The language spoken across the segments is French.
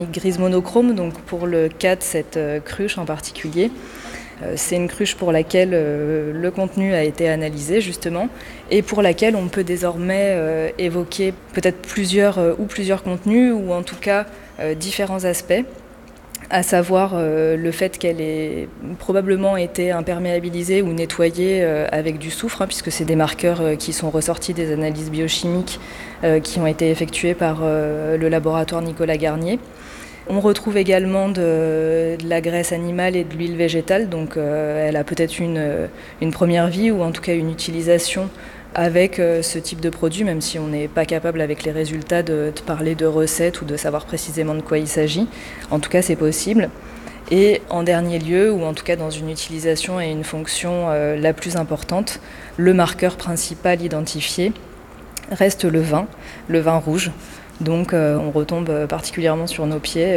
Grise monochrome, donc pour le cas de cette cruche en particulier. C'est une cruche pour laquelle le contenu a été analysé justement et pour laquelle on peut désormais évoquer peut-être plusieurs contenus ou en tout cas différents aspects, à savoir le fait qu'elle ait probablement été imperméabilisée ou nettoyée avec du soufre, puisque c'est des marqueurs qui sont ressortis des analyses biochimiques qui ont été effectuées par le laboratoire Nicolas Garnier. On retrouve également de la graisse animale et de l'huile végétale, donc elle a peut-être une première vie ou en tout cas une utilisation avec ce type de produit, même si on n'est pas capable avec les résultats de parler de recettes ou de savoir précisément de quoi il s'agit. En tout cas, c'est possible. Et en dernier lieu, ou en tout cas dans une utilisation et une fonction la plus importante, le marqueur principal identifié reste le vin rouge. Donc on retombe particulièrement sur nos pieds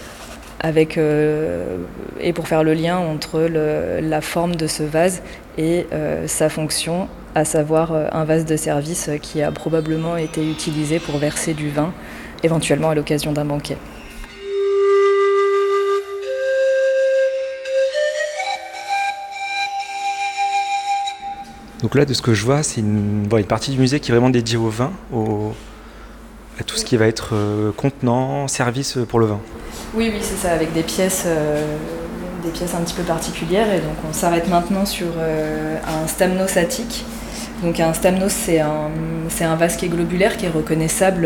et pour faire le lien entre la forme de ce vase et sa fonction, à savoir un vase de service qui a probablement été utilisé pour verser du vin, éventuellement à l'occasion d'un banquet. Donc là, de ce que je vois, c'est une partie du musée qui est vraiment dédiée au vin, à tout ce qui va être contenant, service pour le vin. Oui, c'est ça, avec des pièces un petit peu particulières. Et donc on s'arrête maintenant sur un stamnos attique. Donc un stamnos, c'est un vase qui est globulaire, qui est reconnaissable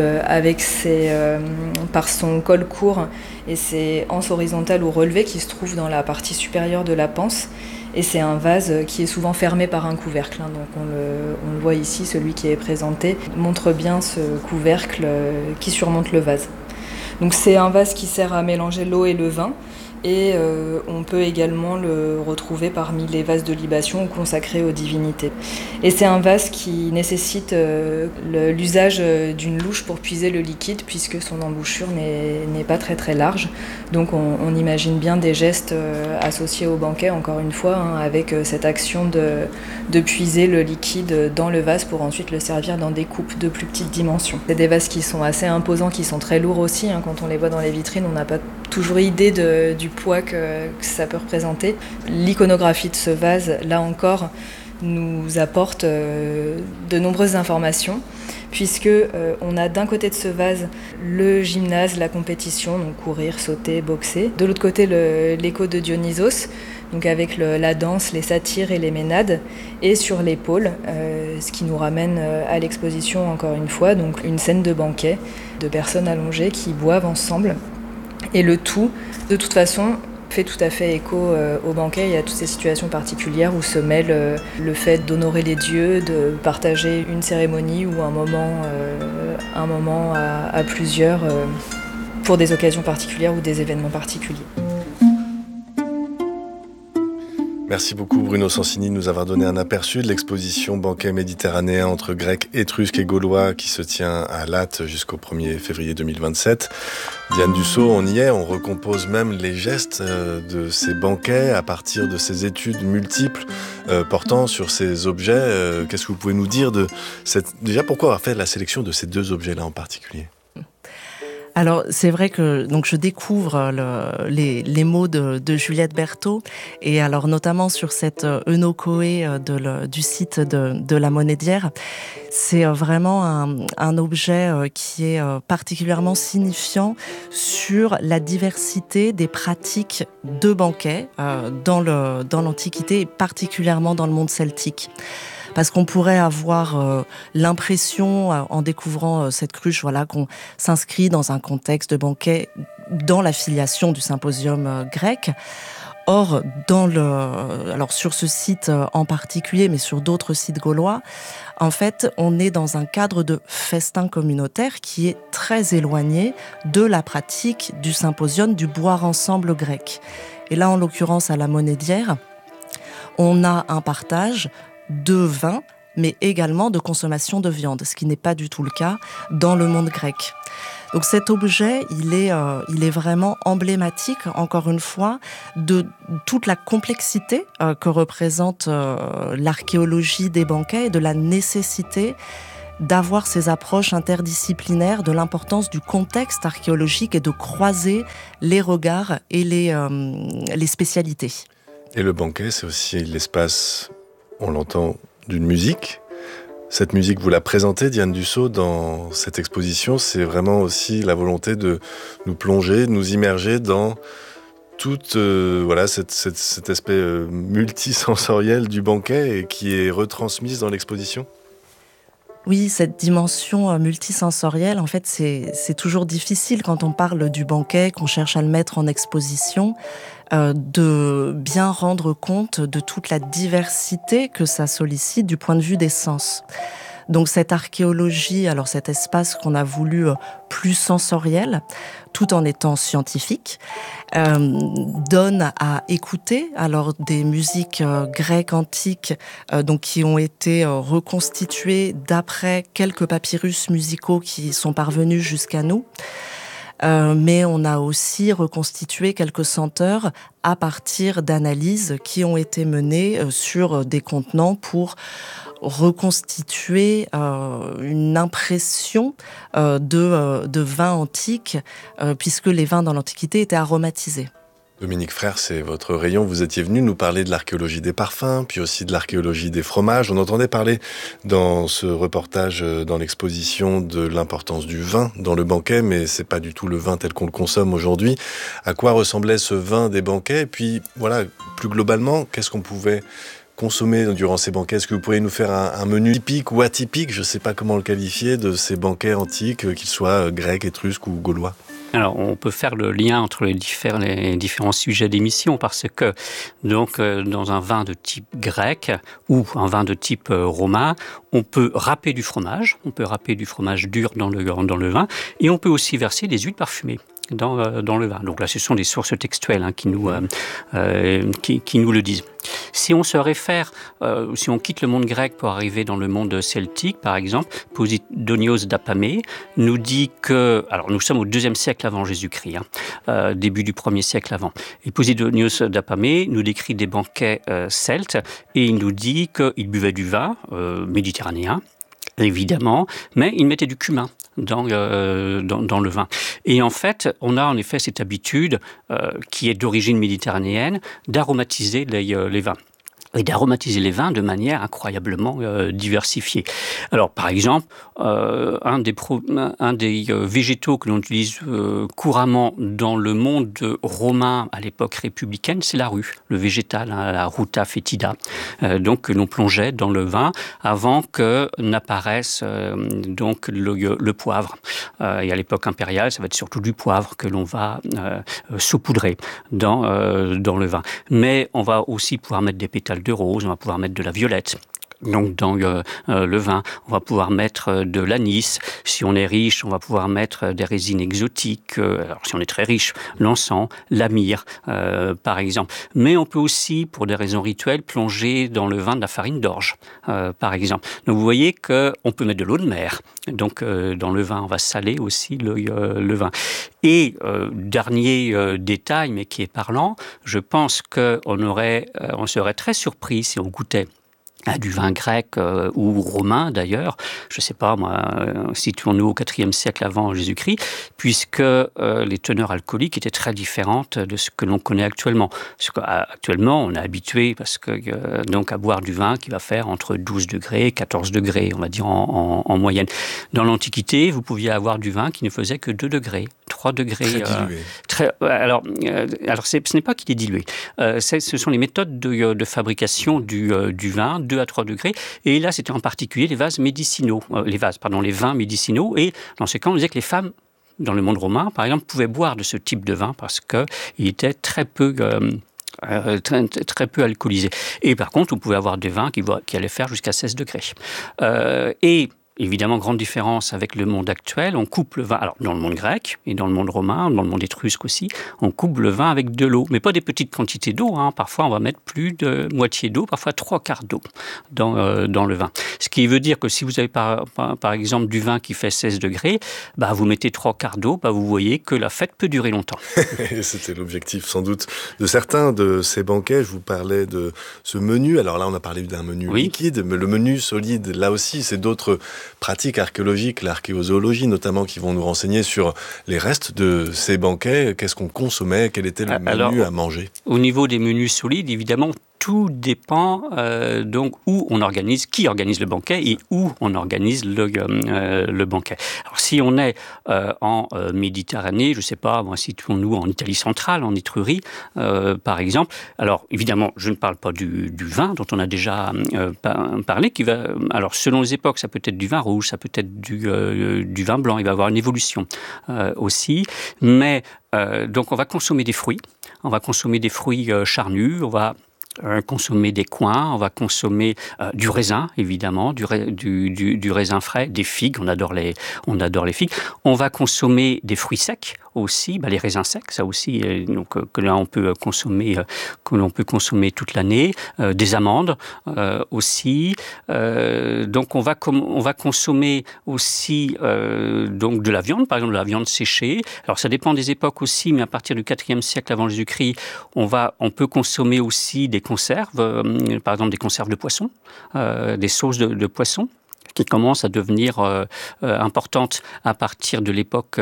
par son col court et ses anses horizontales ou relevées qui se trouvent dans la partie supérieure de la panse. Et c'est un vase qui est souvent fermé par un couvercle. Donc on le voit ici, celui qui est présenté montre bien ce couvercle qui surmonte le vase. Donc c'est un vase qui sert à mélanger l'eau et le vin. Et on peut également le retrouver parmi les vases de libation consacrés aux divinités. Et c'est un vase qui nécessite l'usage d'une louche pour puiser le liquide, puisque son embouchure n'est pas très très large. Donc on imagine bien des gestes associés au banquet, encore une fois, avec cette action de puiser le liquide dans le vase pour ensuite le servir dans des coupes de plus petite dimension. C'est des vases qui sont assez imposants, qui sont très lourds aussi. Quand on les voit dans les vitrines, on n'a pas toujours idée du poids que ça peut représenter. L'iconographie de ce vase, là encore, nous apporte de nombreuses informations, puisque on a d'un côté de ce vase le gymnase, la compétition, donc courir, sauter, boxer. De l'autre côté, l'écho de Dionysos, donc avec la danse, les satyres et les ménades, et sur l'épaule, ce qui nous ramène à l'exposition encore une fois, donc une scène de banquet, de personnes allongées qui boivent ensemble. Et le tout, de toute façon, fait tout à fait écho au banquet. Il y a toutes ces situations particulières où se mêle le fait d'honorer les dieux, de partager une cérémonie ou un moment à plusieurs pour des occasions particulières ou des événements particuliers. Merci beaucoup Bruno Sansini de nous avoir donné un aperçu de l'exposition Banquet méditerranéen entre Grecs, Étrusques et Gaulois qui se tient à Latte jusqu'au 1er février 2027. Diane Dussault, on y est, on recompose même les gestes de ces banquets à partir de ces études multiples portant sur ces objets. Qu'est-ce que vous pouvez nous dire déjà pourquoi avoir fait la sélection de ces deux objets-là en particulier ? Alors, c'est vrai que donc je découvre les mots de Juliette Berthaud, et alors notamment sur cette Eunocoé du site de la Monédière. C'est vraiment un objet qui est particulièrement signifiant sur la diversité des pratiques de banquet dans l'Antiquité et particulièrement dans le monde celtique. Parce qu'on pourrait avoir l'impression, en découvrant cette cruche, qu'on s'inscrit dans un contexte de banquet dans la filiation du symposium grec. Or, alors sur ce site en particulier, mais sur d'autres sites gaulois, en fait, on est dans un cadre de festin communautaire qui est très éloigné de la pratique du symposium du boire ensemble grec. Et là, en l'occurrence, à la Monédière, on a un partage de vin, mais également de consommation de viande, ce qui n'est pas du tout le cas dans le monde grec. Donc cet objet, il est vraiment emblématique, encore une fois, de toute la complexité que représente l'archéologie des banquets et de la nécessité d'avoir ces approches interdisciplinaires de l'importance du contexte archéologique et de croiser les regards et les spécialités. Et le banquet, c'est aussi l'espace, on l'entend, d'une musique. Cette musique, vous la présentez, Diane Dussault, dans cette exposition. C'est vraiment aussi la volonté de nous plonger, de nous immerger dans tout cet aspect multisensoriel du banquet et qui est retransmise dans l'exposition. Oui, cette dimension multisensorielle, en fait, c'est toujours difficile quand on parle du banquet, qu'on cherche à le mettre en exposition, de bien rendre compte de toute la diversité que ça sollicite du point de vue des sens. Donc cette archéologie, alors cet espace qu'on a voulu plus sensoriel, tout en étant scientifique, donne à écouter alors des musiques grecques antiques donc qui ont été reconstituées d'après quelques papyrus musicaux qui sont parvenus jusqu'à nous. Mais on a aussi reconstitué quelques senteurs à partir d'analyses qui ont été menées sur des contenants pour reconstituer une impression de vin antique, puisque les vins dans l'Antiquité étaient aromatisés. Dominique Frère, c'est votre rayon. Vous étiez venu nous parler de l'archéologie des parfums, puis aussi de l'archéologie des fromages. On entendait parler dans ce reportage, dans l'exposition, de l'importance du vin dans le banquet, mais c'est pas du tout le vin tel qu'on le consomme aujourd'hui. À quoi ressemblait ce vin des banquets? Et puis, voilà, plus globalement, qu'est-ce qu'on pouvait consommer durant ces banquets? Est-ce que vous pourriez nous faire un menu typique ou atypique, je ne sais pas comment le qualifier, de ces banquets antiques, qu'ils soient grecs, étrusques ou gaulois? Alors, on peut faire le lien entre les différents sujets d'émission parce que, donc, dans un vin de type grec ou un vin de type romain, on peut râper du fromage, dur dans le vin, et on peut aussi verser des huiles parfumées dans le vin. Donc là, ce sont des sources textuelles qui nous le disent. Si on se réfère, si on quitte le monde grec pour arriver dans le monde celtique, par exemple, Posidonios d'Apamée nous dit que, alors nous sommes au 2e siècle avant Jésus-Christ, début du 1er siècle avant, et Posidonios d'Apamée nous décrit des banquets celtes, et il nous dit qu'il buvait du vin méditerranéen, évidemment, mais il mettait du cumin dans le vin. Et en fait, on a en effet cette habitude, qui est d'origine méditerranéenne, d'aromatiser les vins. Et d'aromatiser les vins de manière incroyablement diversifiée. Alors, par exemple, un des végétaux que l'on utilise couramment dans le monde romain à l'époque républicaine, c'est la rue, le végétal, la ruta fetida, donc que l'on plongeait dans le vin avant que n'apparaisse donc le poivre. Et à l'époque impériale, ça va être surtout du poivre que l'on va saupoudrer dans le vin. Mais on va aussi pouvoir mettre des pétales de rose, on va pouvoir mettre de la violette. Donc dans le vin, on va pouvoir mettre de l'anis. Si on est riche, on va pouvoir mettre des résines exotiques. Alors si on est très riche, l'encens, la myrrhe, par exemple. Mais on peut aussi, pour des raisons rituelles, plonger dans le vin de la farine d'orge, par exemple. Donc vous voyez qu'on peut mettre de l'eau de mer. Donc dans le vin, on va saler aussi le vin. Et dernier détail, mais qui est parlant, je pense on serait très surpris si on goûtait à du vin grec ou romain d'ailleurs, je ne sais pas moi, situons-nous au IVe siècle avant Jésus-Christ, puisque les teneurs alcooliques étaient très différentes de ce que l'on connaît actuellement. Parce qu'actuellement, on est habitué donc à boire du vin qui va faire entre 12 degrés et 14 degrés, on va dire en moyenne. Dans l'Antiquité, vous pouviez avoir du vin qui ne faisait que 2 degrés, 3 degrés. Très dilué. Alors ce n'est pas qu'il est dilué. Ce sont les méthodes de fabrication du vin, 2 à 3 degrés. Et là, c'était en particulier les vins médicinaux. Et dans ce cas, on disait que les femmes, dans le monde romain, par exemple, pouvaient boire de ce type de vin parce qu'il était très peu alcoolisé. Et par contre, vous pouvez avoir des vins qui allaient faire jusqu'à 16 degrés. Et évidemment, grande différence avec le monde actuel, on coupe le vin, alors dans le monde grec et dans le monde romain, dans le monde étrusque aussi, on coupe le vin avec de l'eau, mais pas des petites quantités d'eau, parfois on va mettre plus de moitié d'eau, parfois 3/4 d'eau dans le vin. Ce qui veut dire que si vous avez par exemple du vin qui fait 16 degrés, vous mettez 3/4 d'eau, vous voyez que la fête peut durer longtemps. C'était l'objectif sans doute de certains de ces banquets. Je vous parlais de ce menu, alors là on a parlé d'un menu liquide, mais le menu solide, là aussi c'est d'autres pratiques archéologiques, l'archéozoologie notamment, qui vont nous renseigner sur les restes de ces banquets. Qu'est-ce qu'on consommait? Quel était le menu à manger? Au niveau des menus solides, évidemment, tout dépend donc où on organise, qui organise le banquet et où on organise le banquet. Alors si on est en Méditerranée, je ne sais pas, situons-nous en Italie centrale, en Étrurie, par exemple. Alors évidemment, je ne parle pas du vin dont on a déjà parlé. Alors selon les époques, ça peut être du vin rouge, ça peut être du vin blanc. Il va y avoir une évolution aussi, mais donc on va consommer des fruits. On va consommer des fruits charnus. On va consommer des coings, on va consommer du raisin, évidemment, du raisin frais, des figues, on adore les figues. On va consommer des fruits secs aussi, les raisins secs, ça aussi, que là on peut consommer, toute l'année, des amandes aussi. Donc on va consommer aussi donc de la viande, par exemple de la viande séchée. Alors ça dépend des époques aussi, mais à partir du IVe siècle avant Jésus-Christ, on peut consommer aussi des conserves, par exemple des conserves de poisson, des sauces de poisson, qui commencent à devenir importantes à partir de l'époque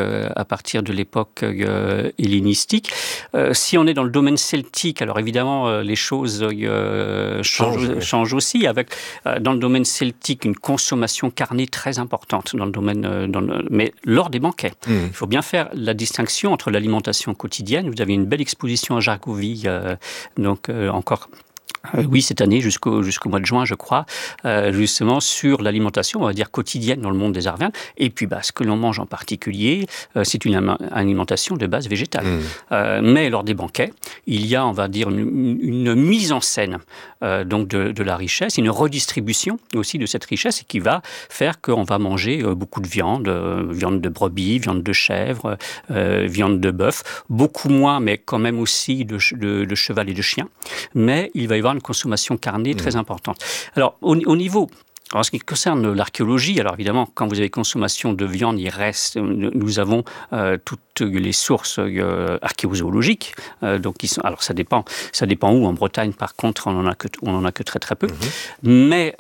hellénistique. Si on est dans le domaine celtique, alors évidemment les choses changent aussi, avec dans le domaine celtique une consommation carnée très importante dans le domaine, mais lors des banquets. Il faut bien faire la distinction entre l'alimentation quotidienne. Vous avez une belle exposition à Jargovie, encore. Oui, cette année, jusqu'au mois de juin, je crois, justement sur l'alimentation, on va dire quotidienne dans le monde des Arvernes. Et puis, ce que l'on mange en particulier, c'est une alimentation de base végétale. Mais lors des banquets, il y a, on va dire, une mise en scène donc de la richesse, une redistribution aussi de cette richesse qui va faire qu'on va manger beaucoup de viande, viande de brebis, viande de chèvre, viande de bœuf, beaucoup moins, mais quand même aussi de cheval et de chien. Mais il va y avoir une consommation carnée très importante. Alors, au niveau... En ce qui concerne l'archéologie, alors évidemment, quand vous avez consommation de viande, nous avons toutes les sources archéozoologiques, donc qui sont. Alors ça dépend où. En Bretagne, par contre, on en a que très très peu. Mais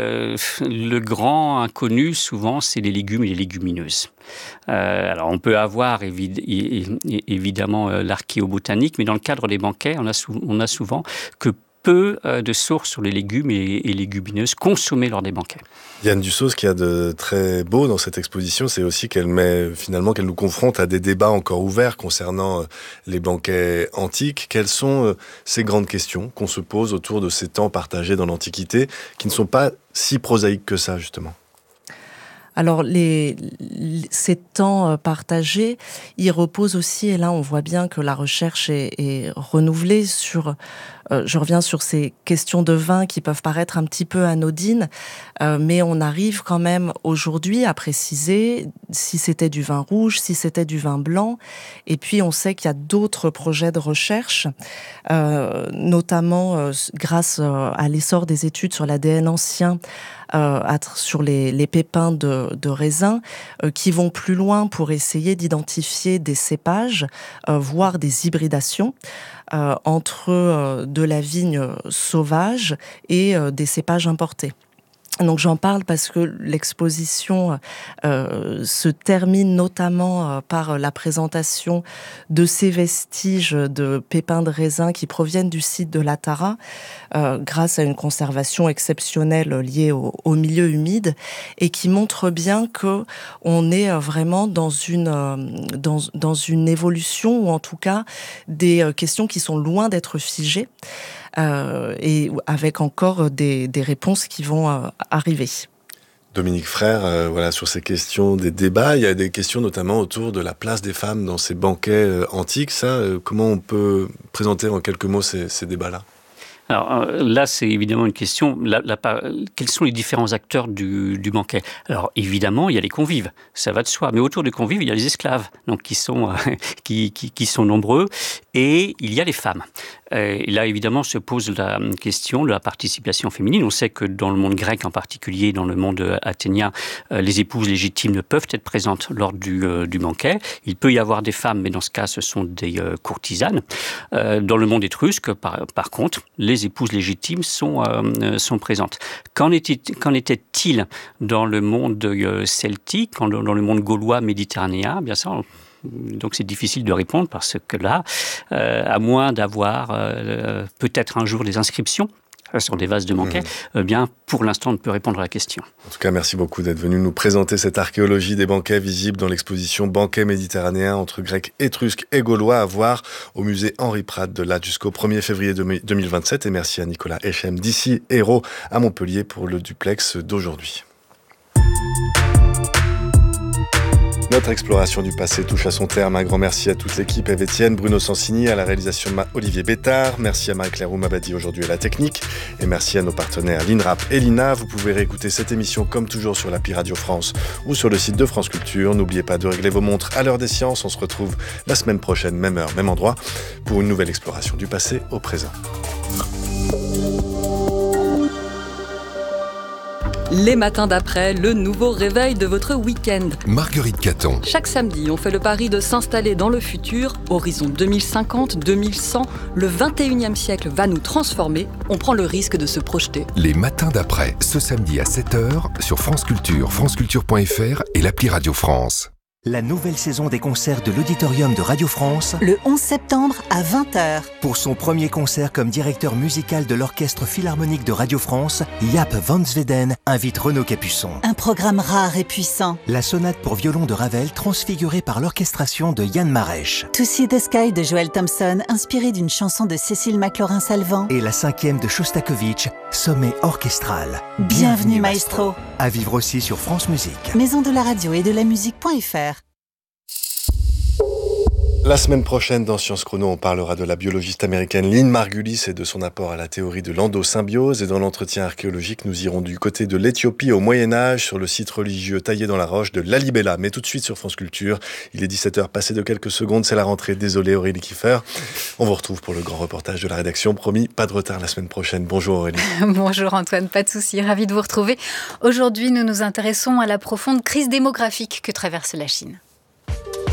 le grand inconnu, souvent, c'est les légumes et les légumineuses. Alors on peut avoir évidemment l'archéobotanique, mais dans le cadre des banquets, on a souvent que peu de sources sur les légumes et légumineuses consommées lors des banquets. Yann Dussault, ce qu'il y a de très beau dans cette exposition, c'est aussi qu'elle nous confronte à des débats encore ouverts concernant les banquets antiques. Quelles sont ces grandes questions qu'on se pose autour de ces temps partagés dans l'Antiquité, qui ne sont pas si prosaïques que ça, justement? Alors, ces temps partagés, ils reposent aussi, et là on voit bien que la recherche est renouvelée sur... je reviens sur ces questions de vin qui peuvent paraître un petit peu anodines, mais on arrive quand même aujourd'hui à préciser si c'était du vin rouge, si c'était du vin blanc. Et puis on sait qu'il y a d'autres projets de recherche, notamment grâce à l'essor des études sur l'ADN ancien, sur les pépins de raisin, qui vont plus loin pour essayer d'identifier des cépages, voire des hybridations, entre de la vigne sauvage et des cépages importés. Donc j'en parle parce que l'exposition se termine notamment par la présentation de ces vestiges de pépins de raisin qui proviennent du site de la Tara, grâce à une conservation exceptionnelle liée au milieu humide, et qui montre bien que on est vraiment dans une évolution, ou en tout cas des questions qui sont loin d'être figées. Et avec encore des réponses qui vont arriver. Dominique Frère, sur ces questions des débats, il y a des questions notamment autour de la place des femmes dans ces banquets antiques. Comment on peut présenter en quelques mots ces débats-là ? Alors là, c'est évidemment une question. Quels sont les différents acteurs du banquet ? Alors évidemment, il y a les convives, ça va de soi. Mais autour des convives, il y a les esclaves, donc qui sont nombreux, et il y a les femmes. Et là, évidemment, se pose la question de la participation féminine. On sait que dans le monde grec, en particulier dans le monde athénien, les épouses légitimes ne peuvent être présentes lors du banquet. Il peut y avoir des femmes, mais dans ce cas, ce sont des courtisanes. Dans le monde étrusque, par contre, les les épouses légitimes sont présentes. Qu'en était-il dans le monde celtique, dans le monde gaulois méditerranéen? Bien sûr. Donc c'est difficile de répondre parce que là, à moins d'avoir peut-être un jour des inscriptions sur des vases de banquet, bien pour l'instant on ne peut répondre à la question. En tout cas, merci beaucoup d'être venu nous présenter cette archéologie des banquets visible dans l'exposition Banquets méditerranéens entre Grecs, Étrusques et Gaulois à voir au musée Henri Pratt de là jusqu'au 1er février 2027. Et merci à Nicolas Echem d'ici Hérault à Montpellier pour le duplex d'aujourd'hui. Notre exploration du passé touche à son terme. Un grand merci à toute l'équipe, Eve Etienne, Bruno Sansini, à la réalisation Olivier Bétard. Merci à Marie-Claire Oumabadi aujourd'hui à la technique. Et merci à nos partenaires l'INRAP et l'INA. Vous pouvez réécouter cette émission comme toujours sur l'appli Radio France ou sur le site de France Culture. N'oubliez pas de régler vos montres à l'heure des sciences. On se retrouve la semaine prochaine, même heure, même endroit, pour une nouvelle exploration du passé au présent. Les matins d'après, le nouveau réveil de votre week-end. Marguerite Caton. Chaque samedi, on fait le pari de s'installer dans le futur. Horizon 2050, 2100, le 21e siècle va nous transformer. On prend le risque de se projeter. Les matins d'après, ce samedi à 7h sur France Culture, franceculture.fr et l'appli Radio France. La nouvelle saison des concerts de l'Auditorium de Radio France, le 11 septembre à 20h. Pour son premier concert comme directeur musical de l'Orchestre Philharmonique de Radio France, Jaap van Zweden invite Renaud Capuçon. Un programme rare et puissant. La sonate pour violon de Ravel transfigurée par l'orchestration de Yann Marèche. To See the Sky de Joel Thompson, inspiré d'une chanson de Cécile McLaurin-Salvant. Et la 5e de Shostakovich, Sommet orchestral. Bienvenue maestro. À vivre aussi sur France Musique. Maison de la radio et de la musique.fr. La semaine prochaine, dans Sciences Chrono, on parlera de la biologiste américaine Lynn Margulis et de son apport à la théorie de l'endosymbiose. Et dans l'entretien archéologique, nous irons du côté de l'Éthiopie au Moyen-Âge, sur le site religieux taillé dans la roche de Lalibela. Mais tout de suite sur France Culture, il est 17h passé de quelques secondes, c'est la rentrée. Désolé Aurélie Kiefer. On vous retrouve pour le grand reportage de la rédaction. Promis, pas de retard la semaine prochaine. Bonjour Aurélie. Bonjour Antoine, pas de souci, ravi de vous retrouver. Aujourd'hui, nous nous intéressons à la profonde crise démographique que traverse la Chine.